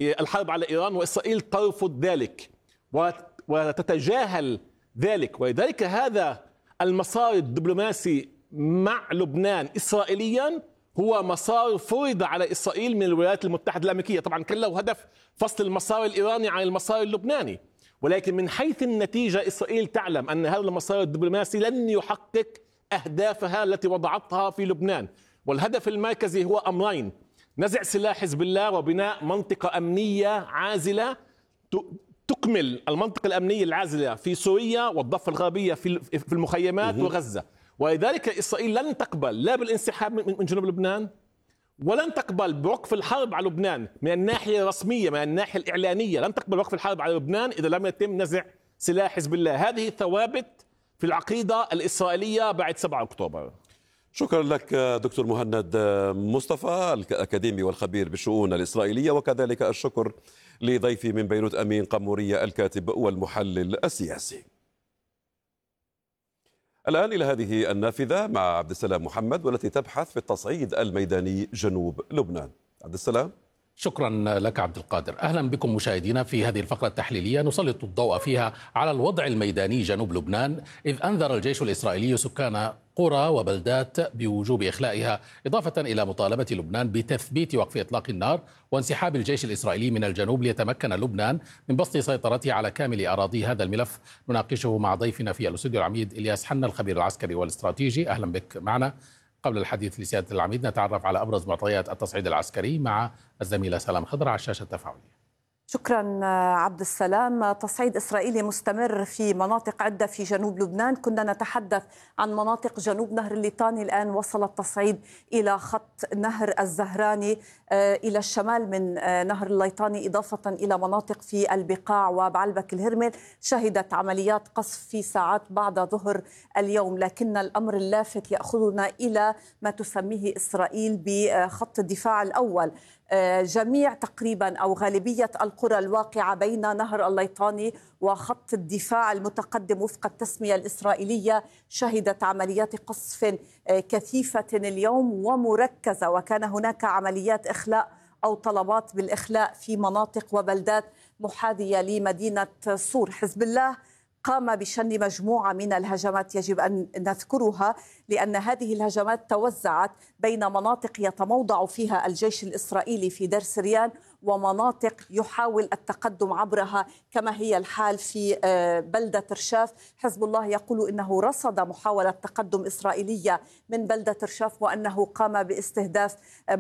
الحرب على إيران، وإسرائيل ترفض ذلك وتتجاهل ذلك. ولذلك هذا المسار الدبلوماسي مع لبنان إسرائيليا هو مسار فرض على إسرائيل من الولايات المتحدة الأمريكية. طبعا كان له هدف فصل المسار الإيراني عن المسار اللبناني، ولكن من حيث النتيجة إسرائيل تعلم أن هذا المسار الدبلوماسي لن يحقق أهدافها التي وضعتها في لبنان. والهدف المركزي هو أمرين: نزع سلاح حزب الله وبناء منطقة أمنية عازلة تكمل المنطقة الأمنية العازلة في سوريا والضفة الغربية في المخيمات وغزة. ولذلك إسرائيل لن تقبل لا بالانسحاب من جنوب لبنان، ولن تقبل بوقف الحرب على لبنان من الناحية الرسمية، من الناحية الإعلانية. لن تقبل وقف الحرب على لبنان إذا لم يتم نزع سلاح حزب الله. هذه ثوابت في العقيدة الإسرائيلية بعد 7 أكتوبر. شكرا لك دكتور مهند مصطفى، الأكاديمي والخبير بالشؤون الإسرائيلية، وكذلك الشكر لضيفي من بيروت أمين قمورية، الكاتب والمحلل السياسي. الآن إلى هذه النافذة مع عبد السلام محمد، والتي تبحث في التصعيد الميداني جنوب لبنان. عبد السلام. شكرا لك عبد القادر. أهلا بكم مشاهدينا في هذه الفقرة التحليلية نسلط الضوء فيها على الوضع الميداني جنوب لبنان، إذ أنذر الجيش الإسرائيلي سكان قرى وبلدات بوجوب إخلائها، إضافة إلى مطالبة لبنان بتثبيت وقف إطلاق النار وانسحاب الجيش الإسرائيلي من الجنوب ليتمكن لبنان من بسط سيطرته على كامل أراضي. هذا الملف نناقشه مع ضيفنا في الاستوديو العميد إلياس حنا، الخبير العسكري والاستراتيجي. أهلا بك معنا. قبل الحديث لسيادة العميد نتعرف على أبرز معطيات التصعيد العسكري مع الزميلة سلام خضر على الشاشة التفاعلية. شكرا عبد السلام. تصعيد إسرائيلي مستمر في مناطق عدة في جنوب لبنان. كنا نتحدث عن مناطق جنوب نهر الليطاني، الآن وصل التصعيد إلى خط نهر الزهراني إلى الشمال من نهر الليطاني، إضافة إلى مناطق في البقاع وبعلبك الهرمل شهدت عمليات قصف في ساعات بعد ظهر اليوم. لكن الأمر اللافت يأخذنا إلى ما تسميه إسرائيل بخط الدفاع الأول. جميع تقريبا أو غالبية القرى الواقعة بين نهر الليطاني وخط الدفاع المتقدم وفق التسمية الإسرائيلية شهدت عمليات قصف كثيفة اليوم ومركزة، وكان هناك عمليات إخلاء أو طلبات بالإخلاء في مناطق وبلدات محاذية لمدينة صور. حزب الله قام بشن مجموعة من الهجمات يجب أن نذكرها، لأن هذه الهجمات توزعت بين مناطق يتموضع فيها الجيش الإسرائيلي في دير سريان ومناطق يحاول التقدم عبرها كما هي الحال في بلدة رشاف. حزب الله يقول إنه رصد محاولة تقدم إسرائيلية من بلدة رشاف، وأنه قام باستهداف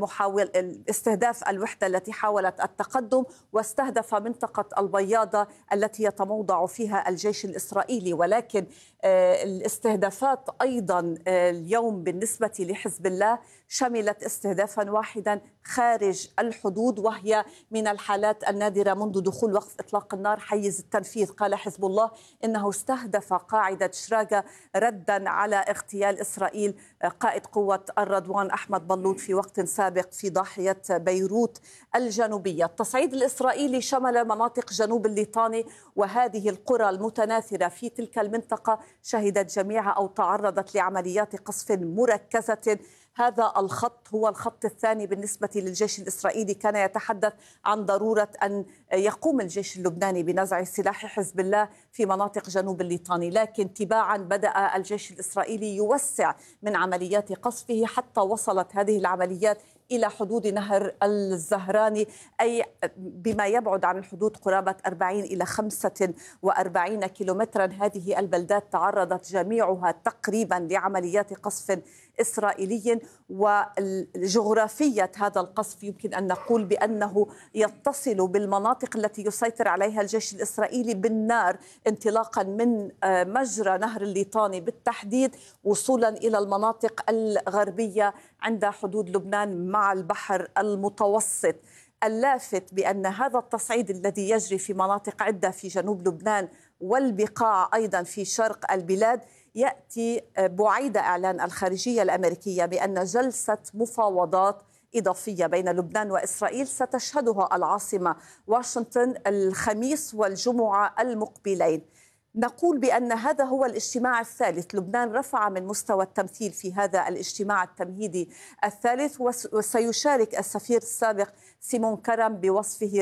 استهداف الوحدة التي حاولت التقدم، واستهدف منطقة البياضة التي يتموضع فيها الجيش الإسرائيلي. ولكن الاستهدافات أيضا اليوم بالنسبة لحزب الله شملت استهدافا واحدا خارج الحدود، وهي من الحالات النادرة منذ دخول وقف إطلاق النار حيز التنفيذ. قال حزب الله إنه استهدف قاعدة شراقة ردا على اغتيال إسرائيل قائد قوة الرضوان أحمد بلوط في وقت سابق في ضاحية بيروت الجنوبية. التصعيد الإسرائيلي شمل مناطق جنوب الليطاني، وهذه القرى المتناثرة في تلك المنطقة شهدت جميعها أو تعرضت لعمليات قصف مركزة. هذا الخط هو الخط الثاني بالنسبة للجيش الإسرائيلي. كان يتحدث عن ضرورة أن يقوم الجيش اللبناني بنزع سلاح حزب الله في مناطق جنوب الليطاني، لكن تباعا بدأ الجيش الإسرائيلي يوسع من عمليات قصفه حتى وصلت هذه العمليات إلى حدود نهر الزهراني، أي بما يبعد عن الحدود قرابة 40 إلى 45 كيلومترا. هذه البلدات تعرضت جميعها تقريبا لعمليات قصف إسرائيلي، وجغرافية هذا القصف يمكن أن نقول بأنه يتصل بالمناطق التي يسيطر عليها الجيش الإسرائيلي بالنار، انطلاقا من مجرى نهر الليطاني بالتحديد وصولا إلى المناطق الغربية عند حدود لبنان مع البحر المتوسط. اللافت بأن هذا التصعيد الذي يجري في مناطق عدة في جنوب لبنان والبقاع أيضا في شرق البلاد يأتي بعيد إعلان الخارجية الأمريكية بأن جلسة مفاوضات إضافية بين لبنان وإسرائيل ستشهدها العاصمة واشنطن الخميس والجمعة المقبلين. نقول بأن هذا هو الاجتماع الثالث. لبنان رفع من مستوى التمثيل في هذا الاجتماع التمهيدي الثالث، وسيشارك السفير السابق سيمون كرم بوصفه